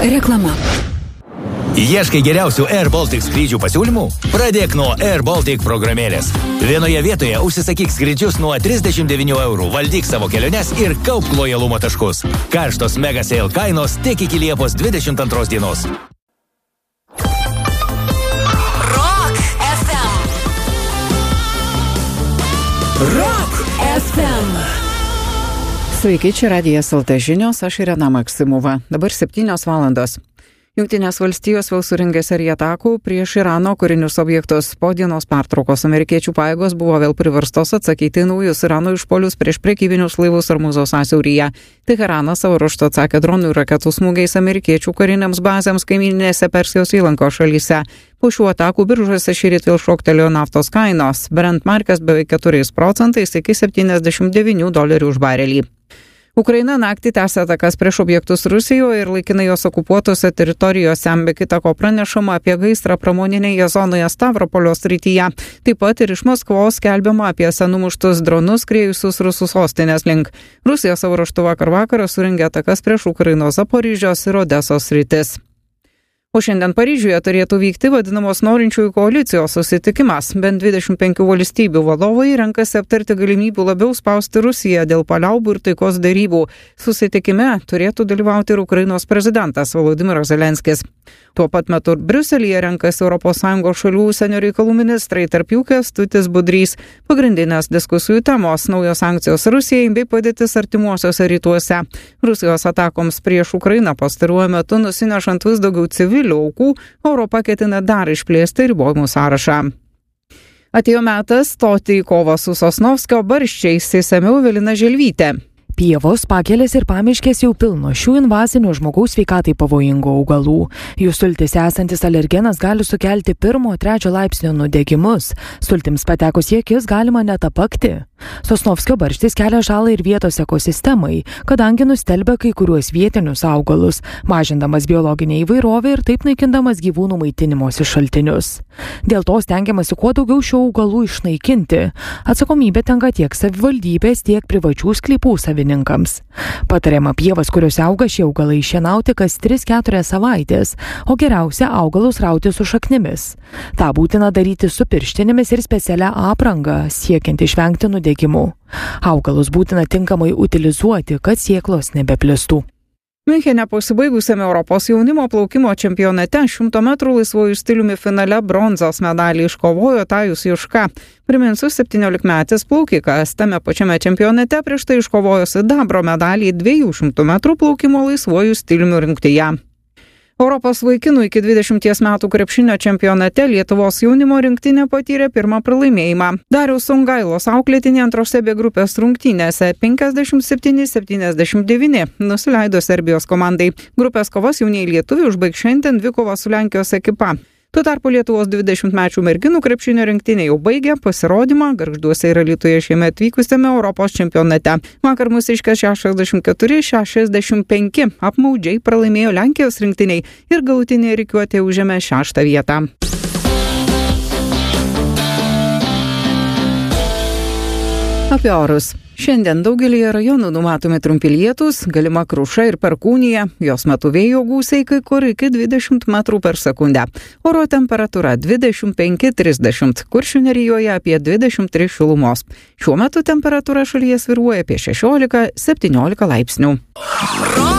Reklama. Ieškai geriausių Air Baltic skrydžių pasiūlymų? Pradėk nuo Air Baltic programėlės. Vienoje vietoje užsisakyk skrydžius nuo 39 €, valdyk savo keliones ir kaupk lojalumo taškus. Karštos mega sale kainos tik iki Liepos 22 dienos. Rock FM. Rock FM. Sveiki, čia Radijas LT žinios, aš Irena Maksimova. Dabar 7 valandos. Jungtinės valstijos vėl surengė seriją atakų prieš Irano karinius objektus. Po dienos pertraukos amerikiečių pajėgos buvo vėl priverstos atsakyti naujus Irano išpuolius prieš prekybinius laivus Ormuzo sąsiauryje. Teheranas savo ruožtu atsakė dronų ir raketų smūgiais amerikiečių kariniams bazėms kaimininėse Persijos įlankos šalyse. Po šių atakų biržose šįryt vėl šoktelėjo naftos kainos. Brent markas beveik 4% iki $79 už barelį. Ukraina naktį tęsė atakas prieš objektus Rusijoje ir laikinai jos okupuotose teritorijose. Be kita ko pranešama apie gaisrą pramoninėje zonoje Stavropolio srityje. Taip pat ir iš Maskvos skelbiama apie senumuštus dronus skriejusius Rusų sostinės link. Rusija savo ruožtu vakar vakarą surengė atakas prieš Ukrainos Zaporižės ir Odesos sritis. O šiandien Paryžiuje turėtų vykti vadinamos norinčiųjų koalicijos susitikimas. Bent 25 valstybių vadovai renkasi aptarti galimybių labiau spausti Rusiją dėl paliaubų ir taikos derybų. Susitikime turėtų dalyvauti ir Ukrainos prezidentas Volodymyras Zelenskis. Tuo pat metu Briuselyje renkasi ES šalių užsienio reikalų ministrai, tarp jų Kęstutis Budrys. Pagrindinės diskusijų temos - naujos sankcijos Rusijai bei padėtis artimuosiuose rytuose. Rusijos atakoms prieš Ukrainą pastaruoju metu nusinešant vis daugiau civilių aukų, Europa ketina dar išplėsti ribojimų sąrašą. Atėjo metas stoti į kovą su Sosnovskio barščiais, išsamiau Evelina Želvytė. Pievos, pakelės ir pamiškės jau pilno šių invazinių žmogaus sveikatai pavojingų augalų. Jų sultys esantis alergenas gali sukelti 1-3 laipsnio nudegimus. Sultims patekus į akis galima net apakti. Sosnovskio barštis kelia žalą ir vietos ekosistemai, kadangi nustelbia kai kuriuos vietinius augalus, mažindamas biologinę įvairovę ir taip naikindamas gyvūnų maitinimosi šaltinius. Dėl to stengiamasi kuo daugiau šių augalų išnaikinti. Atsakomybė tenka tiek savivaldybės, tiek privačių sklypų savininkams. Patariama pievas, kuriuose auga šie augalai, šienauti kas 3-4 savaitės, o geriausia augalus rauti su šaknimis. Ta būtina daryti su pirštinėmis ir specialia apranga, siekiant išvengti nudegimų. Augalus būtina tinkamai utilizuoti, kad sėklos nebeplistų. Miunchene pasibaigusiame Europos jaunimo plaukimo čempionate 100 metrų laisvojų stiliumi finale bronzos medalį iškovojo Tajus Juška. Priminsiu, 17-metis plaukikas tame pačiame čempionate prieš tai iškovojo sidabro medalį 200 metrų plaukimo laisvojų stiliumi rungtyje. Europos vaikinų iki 20 metų krepšinio čempionate Lietuvos jaunimo rinktinė patyrė pirmą pralaimėjimą. Dariaus Songailos auklėtinė antrose B grupės rungtynėse 57-79 nusileido Serbijos komandai. Grupės kovas jaunieji lietuviai užbaigs šiandien dvikovą su Lenkijos ekipa. Tuo tarpu Lietuvos 20-mečių merginų krepšinio rinktinė jau baigė pasirodymą Gargžduose ir Alytuje šiemet vykusiame Europos čempionate. Vakar mūsiškės 64-65 apmaudžiai pralaimėjo Lenkijos rinktiniai ir galutinėje rikiuotėje užėmė 6. vietą. Apie orus. Šiandien daugelyje rajonų numatomi trumpi lietūs, galima kruša ir perkūnija, jos metu vėjo gūsiai kai kur iki 20 m/s. Oro temperatūra 25-30, Kuršių nerijoje apie 23 šilumos. Šiuo metu temperatūra šalyje svyruoja apie 16-17 laipsnių.